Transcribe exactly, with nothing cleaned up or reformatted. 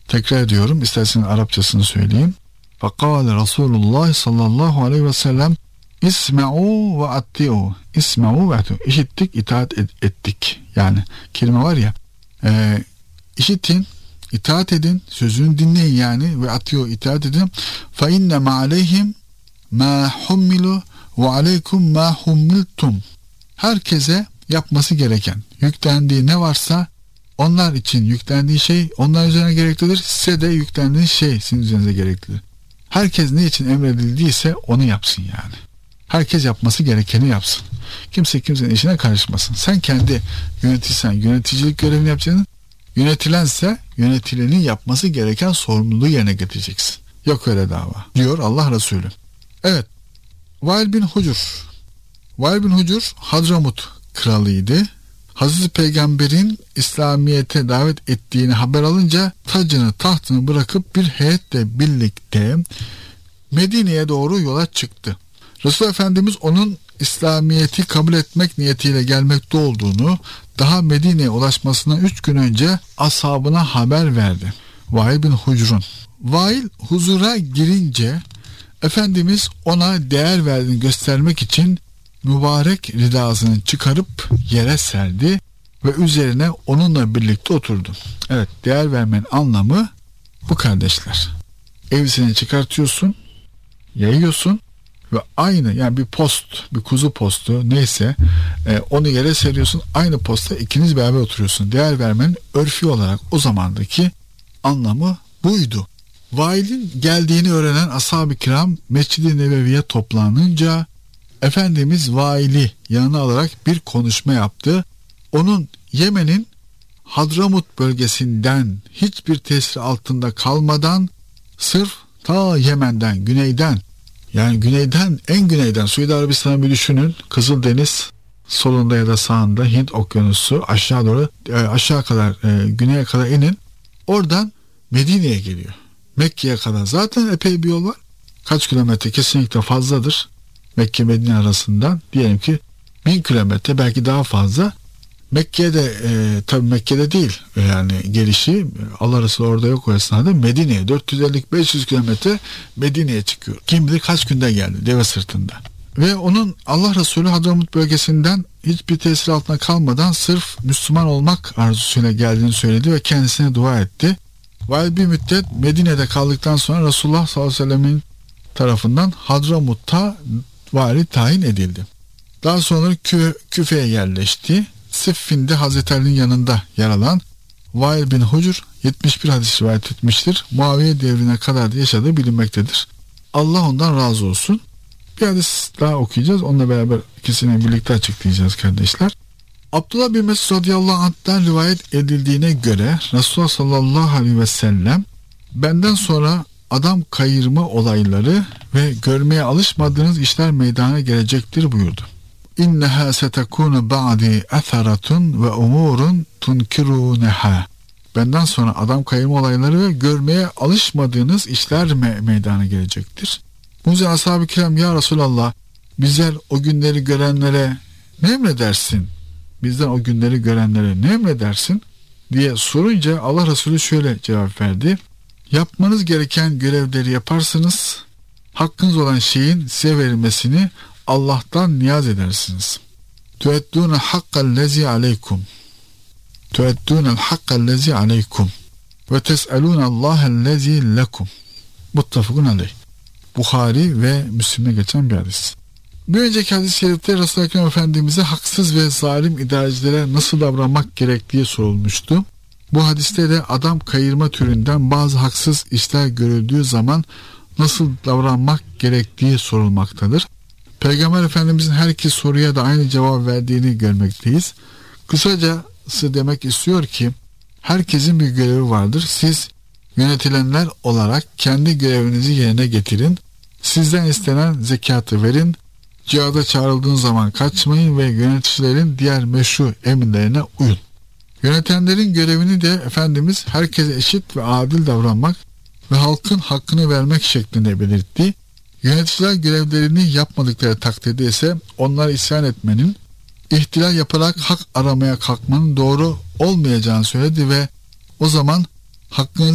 Tekrar ediyorum, isterseniz Arapçasını söyleyeyim. Fakale Resulullah sallallahu aleyhi ve sellem İsme'u ve atti'u. İsme'u ve atti'u. İşittik, itaat ettik. Yani kelime var ya, e, işitin, itaat edin, sözünü dinleyin yani, ve atti'u, itaat edin. Fe inne ma aleyhim ma hummilu ve aleykum ma hummiltum. Herkese yapması gereken, yüklendiği ne varsa onlar için yüklendiği şey onlar üzerine gereklidir. Size de yüklendiği şey sizin üzerinize gereklidir. Herkes ne için emredildiyse onu yapsın yani. Herkes yapması gerekeni yapsın. Kimse kimsenin işine karışmasın. Sen kendi yöneticisen yöneticilik görevini yapacaksın. Yönetilense yönetilenin yapması gereken sorumluluğu yerine getireceksin. Yok öyle dava diyor Allah Resulü. Evet. Vail bin Hucur. Vail bin Hucur Hadramut kralıydı. Hazreti Peygamber'in İslamiyet'e davet ettiğini haber alınca tacını tahtını bırakıp bir heyetle birlikte Medine'ye doğru yola çıktı. Resul Efendimiz onun İslamiyet'i kabul etmek niyetiyle gelmekte olduğunu, daha Medine'ye ulaşmasından üç gün önce ashabına haber verdi. Vail bin Hucur'un. Vail huzura girince Efendimiz ona değer verdiğini göstermek için mübarek ridasını çıkarıp yere serdi ve üzerine onunla birlikte oturdu. Evet, değer vermenin anlamı bu kardeşler. Elbiseni çıkartıyorsun, yayıyorsun ve aynı, yani bir post, bir kuzu postu neyse e, onu yere seriyorsun, aynı posta ikiniz beraber oturuyorsun. Değer vermenin örfi olarak o zamandaki anlamı buydu. Vail'in geldiğini öğrenen ashab-ı kiram Mescid-i Nebevi'ye toplanınca Efendimiz Vail'i yanına alarak bir konuşma yaptı. Onun Yemen'in Hadramut bölgesinden hiçbir tesir altında kalmadan sırf ta Yemen'den, güneyden, yani güneyden, en güneyden Suudi Arabistan'ı bir düşünün. Kızıldeniz solunda ya da sağında, Hint Okyanusu aşağı doğru, e, aşağı kadar, e, güneye kadar inin. Oradan Medine'ye geliyor. Mekke'ye kadar zaten epey bir yol var. Kaç kilometre, kesinlikle fazladır. Mekke Medine arasından diyelim ki bin kilometre, belki daha fazla. Mekke'de e, tabi Mekke'de değil yani gelişi, Allah Resulü orada yok o esnada, Medine'ye dört yüz elli beş yüz kilometre Medine'ye çıkıyor. Kim bilir kaç günde geldi deve sırtında. Ve onun Allah Resulü Hadramut bölgesinden hiçbir tesir altına kalmadan sırf Müslüman olmak arzusuyla geldiğini söyledi ve kendisine dua etti. Vail bir müddet Medine'de kaldıktan sonra Resulullah sallallahu aleyhi ve sellemin tarafından Hadramut'ta vali tayin edildi. Daha sonra Kü, Küfe'ye yerleşti. Siffin'de Hazreti Ali'nin yanında yer alan Vail bin Hucur yetmiş bir hadis rivayet etmiştir. Muaviye devrine kadar da yaşadığı bilinmektedir. Allah ondan razı olsun. Bir hadis daha okuyacağız. Onunla beraber ikisini birlikte açıklayacağız kardeşler. Abdullah bin Mesud radıyallahu anh'tan rivayet edildiğine göre Resulullah sallallahu aleyhi ve sellem benden sonra adam kayırma olayları ve görmeye alışmadığınız işler meydana gelecektir buyurdu. İnneha setekunu ba'di etheratun ve umurun tunkiruneha. Benden sonra adam kayırma olayları ve görmeye alışmadığınız işler me- meydana gelecektir. Bunun üzerine ashab-ı kiram, ya Resulallah, bizler o günleri görenlere ne emredersin? Bizden o günleri görenlere ne emredersin diye sorunca Allah Resulü şöyle cevap verdi. Yapmanız gereken görevleri yaparsınız. Hakkınız olan şeyin size verilmesini Allah'tan niyaz edersiniz. Tueddûne hakkallezi aleykum. Tueddûnel hakkallezi aleykum. Ve tes'elûnallâhellezi lekum. Muttafakun aleyh. Buhari ve Müslim'de geçen bir hadis. Bir önceki hadis-i şerifte Resulullah Ekrem Efendimiz'e haksız ve zalim idarecilere nasıl davranmak gerektiği sorulmuştu. Bu hadiste de adam kayırma türünden bazı haksız işler görüldüğü zaman nasıl davranmak gerektiği sorulmaktadır. Peygamber Efendimiz'in her iki soruya da aynı cevap verdiğini görmekteyiz. Kısacası demek istiyor ki herkesin bir görevi vardır. Siz yönetilenler olarak kendi görevinizi yerine getirin. Sizden istenen zekatı verin. Cihada çağrıldığınız zaman kaçmayın ve yöneticilerin diğer meşru emirlerine uyun. Yönetenlerin görevini de Efendimiz herkese eşit ve adil davranmak ve halkın hakkını vermek şeklinde belirtti. Yöneticiler görevlerini yapmadıkları takdirde ise onlara isyan etmenin, ihtilal yaparak hak aramaya kalkmanın doğru olmayacağını söyledi ve o zaman hakkınızı